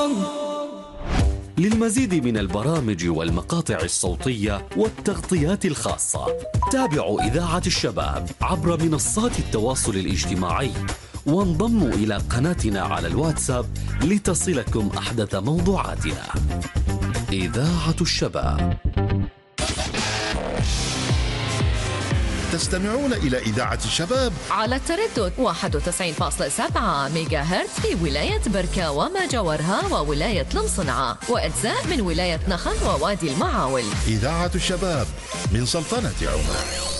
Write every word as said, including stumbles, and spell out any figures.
للمزيد من البرامج والمقاطع الصوتية والتغطيات الخاصة تابعوا إذاعة الشباب عبر منصات التواصل الاجتماعي وانضموا إلى قناتنا على الواتساب لتصلكم أحدث موضوعاتنا. إذاعة الشباب. تستمعون إلى إذاعة الشباب على التردد واحد وتسعين فاصلة سبعة ميجا هرتز في ولاية بركة وما جاورها وولاية المصنعة وأجزاء من ولاية نخل ووادي المعاول. إذاعة الشباب من سلطنة عمان.